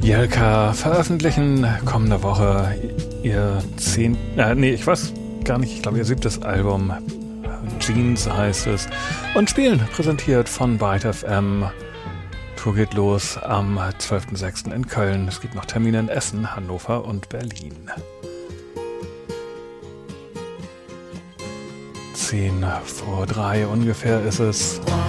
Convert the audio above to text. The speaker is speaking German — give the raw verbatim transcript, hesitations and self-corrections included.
Jelka veröffentlichen kommende Woche ihr zehn, äh, nee, ich weiß gar nicht, ich glaube ihr siebtes Album, Jeans heißt es, und spielen, präsentiert von Byte F M. Tour geht los am zwölften sechsten in Köln. Es gibt noch Termine in Essen, Hannover und Berlin. Zehn vor drei ungefähr ist es.